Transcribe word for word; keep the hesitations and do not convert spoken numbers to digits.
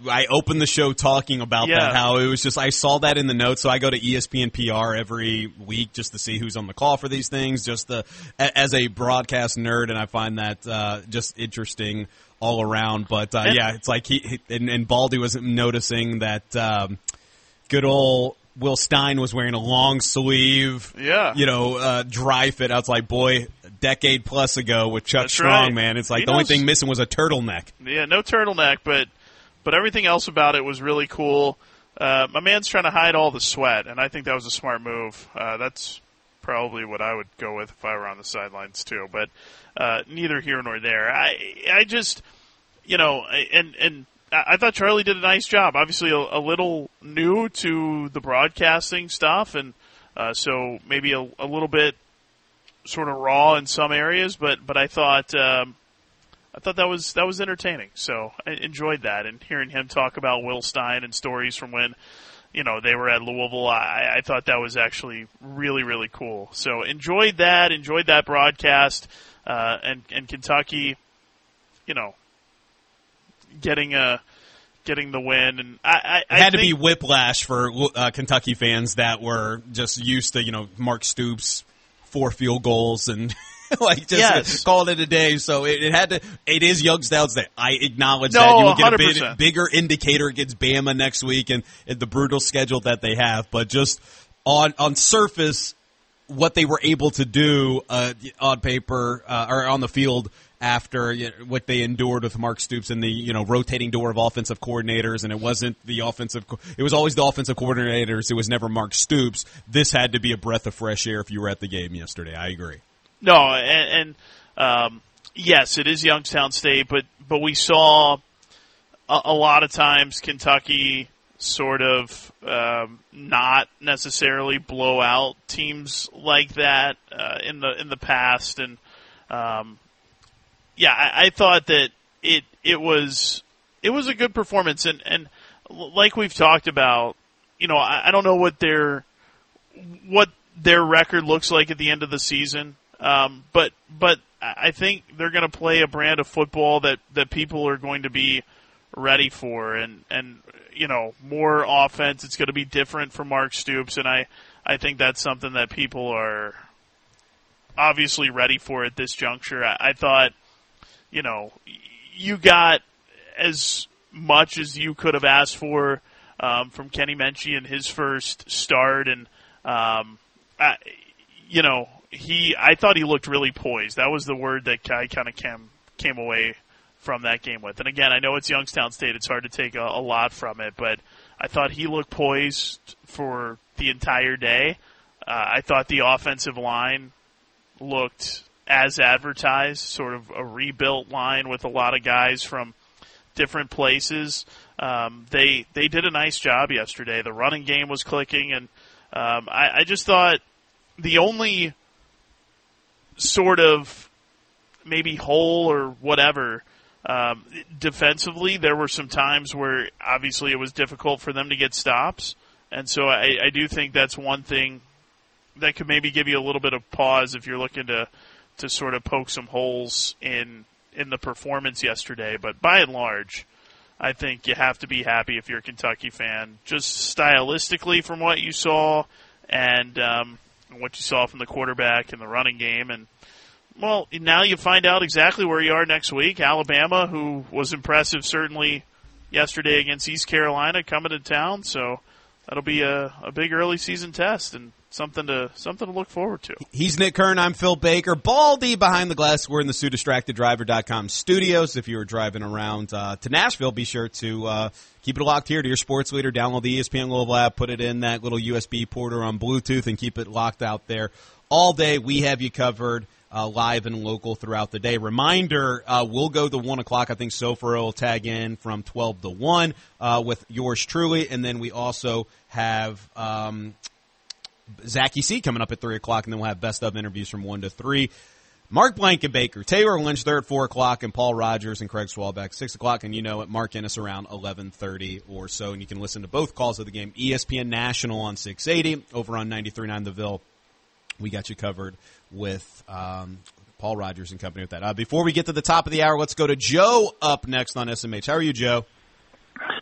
I opened the show talking about yeah. that, how it was just, I saw that in the notes, so I go to E S P N P R every week just to see who's on the call for these things, just the, as a broadcast nerd, and I find that uh, just interesting all around. But, uh, yeah, it's like he, and, and Baldy was noticing that um, good old Will Stein was wearing a long sleeve, yeah. you know, uh, dry fit. I was like, boy, a decade plus ago with Chuck That's Strong, right. man. It's like he the knows. only thing missing was a turtleneck. Yeah, no turtleneck, but but everything else about it was really cool. Uh, my man's trying to hide all the sweat, and I think that was a smart move. Uh, that's probably what I would go with if I were on the sidelines too. But uh, neither here nor there. I I just, you know, and and. I thought Charlie did a nice job. Obviously, a, a little new to the broadcasting stuff, and uh, so maybe a, a little bit sort of raw in some areas. But but I thought um, I thought that was that was entertaining. So I enjoyed that, and hearing him talk about Will Stein and stories from when you know they were at Louisville. I, I thought that was actually really really cool. So enjoyed that. Enjoyed that broadcast, uh, and and Kentucky, you know. Getting a, getting the win, and I, I, it had I to think, be whiplash for uh, Kentucky fans that were just used to, you know, Mark Stoops, four field goals, and like just yes. called it a day. So it, it had to. It is Youngstown's Day. I acknowledge no, that you will get one hundred a percent. big, bigger indicator against Bama next week and, and the brutal schedule that they have. But just on on surface, what they were able to do uh, on paper uh, or on the field. After you know, what they endured with Mark Stoops and the you know rotating door of offensive coordinators, and it wasn't the offensive, it was always the offensive coordinators. It was never Mark Stoops. This had to be a breath of fresh air if you were at the game yesterday. I agree. No, and, and um, yes, it is Youngstown State, but but we saw a, a lot of times Kentucky sort of um, not necessarily blow out teams like that uh, in the in the past, and. Um, Yeah, I, I thought that it it was it was a good performance, and, and like we've talked about, you know, I, I don't know what their what their record looks like at the end of the season, um, but but I think they're going to play a brand of football that, that people are going to be ready for, and and you know more offense. It's going to be different for Mark Stoops, and I I think that's something that people are obviously ready for at this juncture. I, I thought. You know, you got as much as you could have asked for um, from Kenny Menchie in his first start, and um, I, you know, he. I thought he looked really poised. That was the word that I kind of came came away from that game with. And again, I know it's Youngstown State; it's hard to take a, a lot from it, but I thought he looked poised for the entire day. Uh, I thought the offensive line looked. As advertised, sort of a rebuilt line with a lot of guys from different places. Um, they they did a nice job yesterday. The running game was clicking, and um, I, I just thought the only sort of maybe hole or whatever um, defensively, there were some times where obviously it was difficult for them to get stops, and so I, I do think that's one thing that could maybe give you a little bit of pause if you're looking to. to sort of poke some holes in in the performance yesterday. But by and large, I think you have to be happy if you're a Kentucky fan, just stylistically from what you saw and um, what you saw from the quarterback in the running game. And, well, now you find out exactly where you are next week. Alabama, who was impressive certainly yesterday against East Carolina, coming to town. So that'll be a, a big early season test, and Something to something to look forward to. He's Nick Kern. I'm Phil Baker. Baldy behind the glass. We're in the Sue Distracted Driver dot com studios. If you were driving around uh, to Nashville, be sure to uh, keep it locked here to your sports leader. Download the E S P N Louisville app. Put it in that little U S B port or on Bluetooth and keep it locked out there all day. We have you covered uh, live and local throughout the day. Reminder, uh, we'll go to one o'clock. I think Sofer will tag in from twelve to one uh, with yours truly. And then we also have um, – Zachy C coming up at three o'clock, and then we'll have best of interviews from one to three. Mark Blankenbaker, Taylor Lynch there at four o'clock, and Paul Rogers and Craig Swalbeck six o'clock, and you know it, Mark Ennis around eleven thirty or so, and you can listen to both calls of the game. E S P N National on six eighty, over on ninety-three point nine The Ville. We got you covered with um, Paul Rogers and company with that. Uh, before we get to the top of the hour, let's go to Joe up next on S M H. How are you, Joe?